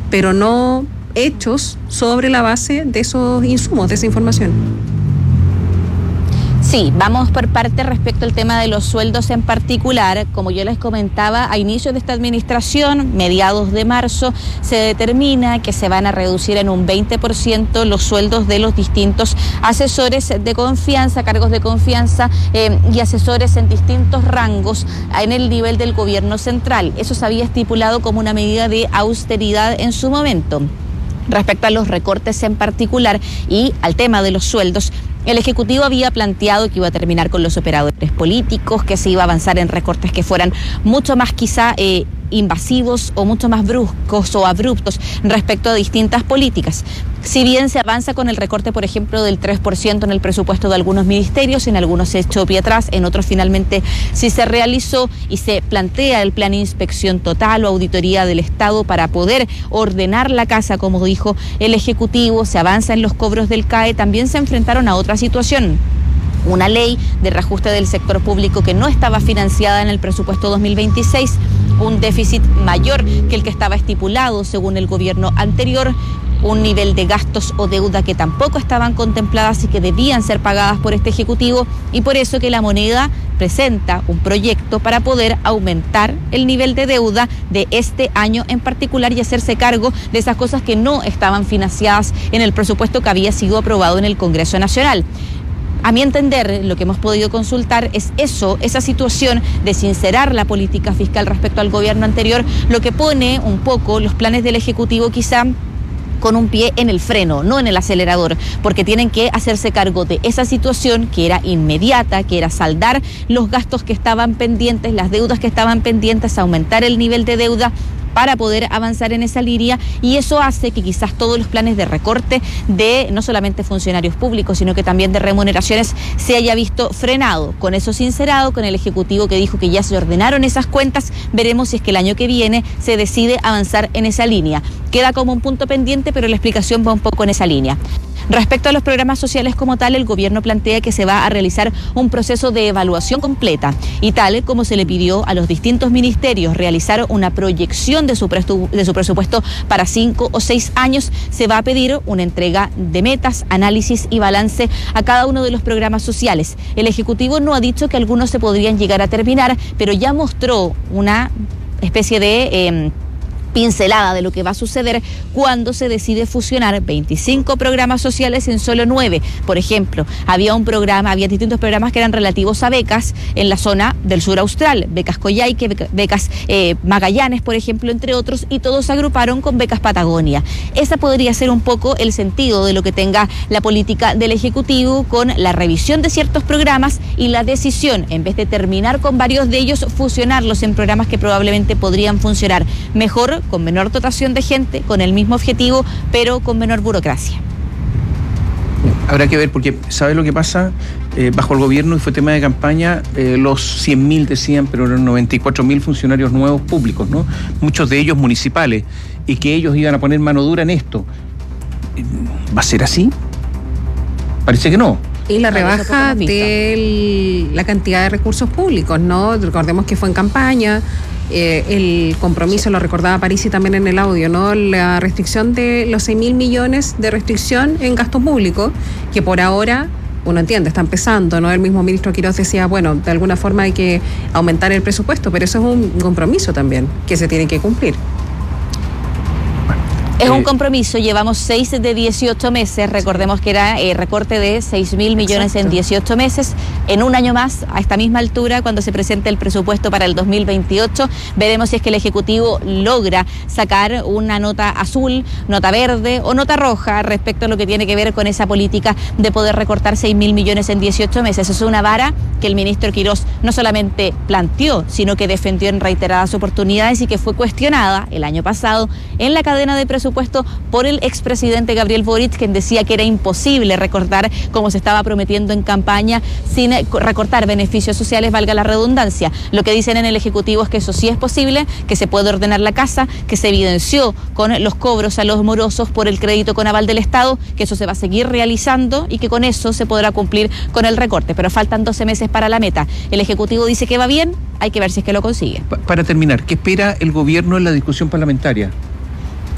pero no hechos sobre la base de esos insumos, de esa información. Sí, vamos por parte respecto al tema de los sueldos en particular. Como yo les comentaba, a inicios de esta administración, mediados de marzo, se determina que se van a reducir en un 20% los sueldos de los distintos asesores de confianza, cargos de confianza y asesores en distintos rangos en el nivel del gobierno central. Eso se había estipulado como una medida de austeridad en su momento. Respecto a los recortes en particular y al tema de los sueldos, el Ejecutivo había planteado que iba a terminar con los operadores políticos, que se iba a avanzar en recortes que fueran mucho más quizá invasivos o mucho más bruscos o abruptos respecto a distintas políticas. Si bien se avanza con el recorte, por ejemplo, del 3% en el presupuesto de algunos ministerios, en algunos se echó pie atrás, en otros finalmente sí se realizó y se plantea el plan de inspección total o auditoría del Estado para poder ordenar la casa, como dijo el Ejecutivo, se avanza en los cobros del CAE, también se enfrentaron a otra situación. Una ley de reajuste del sector público que no estaba financiada en el presupuesto 2026, un déficit mayor que el que estaba estipulado según el gobierno anterior, un nivel de gastos o deuda que tampoco estaban contempladas y que debían ser pagadas por este Ejecutivo, y por eso que la Moneda presenta un proyecto para poder aumentar el nivel de deuda de este año en particular y hacerse cargo de esas cosas que no estaban financiadas en el presupuesto que había sido aprobado en el Congreso Nacional. A mi entender, lo que hemos podido consultar es esa situación de sincerar la política fiscal respecto al gobierno anterior, lo que pone un poco los planes del Ejecutivo quizá con un pie en el freno, no en el acelerador, porque tienen que hacerse cargo de esa situación que era inmediata, que era saldar los gastos que estaban pendientes, las deudas que estaban pendientes, aumentar el nivel de deuda para poder avanzar en esa línea, y eso hace que quizás todos los planes de recorte de no solamente funcionarios públicos, sino que también de remuneraciones se haya visto frenado. Con eso sincerado, con el Ejecutivo que dijo que ya se ordenaron esas cuentas, veremos si es que el año que viene se decide avanzar en esa línea. Queda como un punto pendiente, pero la explicación va un poco en esa línea. Respecto a los programas sociales como tal, el gobierno plantea que se va a realizar un proceso de evaluación completa y tal como se le pidió a los distintos ministerios realizar una proyección de su presupuesto para 5 o 6 años, se va a pedir una entrega de metas, análisis y balance a cada uno de los programas sociales. El Ejecutivo no ha dicho que algunos se podrían llegar a terminar, pero ya mostró una especie de pincelada de lo que va a suceder cuando se decide fusionar 25 programas sociales en solo 9. Por ejemplo, había distintos programas que eran relativos a becas en la zona del sur austral, becas Coyhaique, becas Magallanes, por ejemplo, entre otros, y todos se agruparon con becas Patagonia. Esa podría ser un poco el sentido de lo que tenga la política del Ejecutivo con la revisión de ciertos programas y la decisión, en vez de terminar con varios de ellos, fusionarlos en programas que probablemente podrían funcionar mejor, con menor dotación de gente, con el mismo objetivo, pero con menor burocracia. Habrá que ver, porque ¿sabe lo que pasa? Bajo el gobierno, y fue tema de campaña, los 100.000 decían, pero eran 94.000 funcionarios nuevos públicos, ¿no? Muchos de ellos municipales, y que ellos iban a poner mano dura en esto. ¿Va a ser así? Parece que no. Y la rebaja de la cantidad de recursos públicos, ¿no? Recordemos que fue en campaña. El compromiso, lo recordaba Parisi también en el audio, ¿no? La restricción de los 6.000 millones de restricción en gasto público, que por ahora, uno entiende, está empezando, ¿no? El mismo ministro Quirós decía, bueno, de alguna forma hay que aumentar el presupuesto, pero eso es un compromiso también que se tiene que cumplir. Es un compromiso, llevamos 6 de 18 meses, recordemos que era recorte de 6.000 millones en 18 meses, en un año más, a esta misma altura, cuando se presente el presupuesto para el 2028, veremos si es que el Ejecutivo logra sacar una nota azul, nota verde o nota roja respecto a lo que tiene que ver con esa política de poder recortar 6.000 millones en 18 meses. Es una vara que el ministro Quirós no solamente planteó, sino que defendió en reiteradas oportunidades y que fue cuestionada el año pasado en la cadena de presupuesto por el expresidente Gabriel Boric, quien decía que era imposible recortar como se estaba prometiendo en campaña sin recortar beneficios sociales, valga la redundancia. Lo que dicen en el Ejecutivo es que eso sí es posible, que se puede ordenar la casa, que se evidenció con los cobros a los morosos por el crédito con aval del Estado, que eso se va a seguir realizando y que con eso se podrá cumplir con el recorte, pero faltan 12 meses para la meta. El Ejecutivo dice que va bien, hay que ver si es que lo consigue. Para terminar, ¿qué espera el gobierno en la discusión parlamentaria?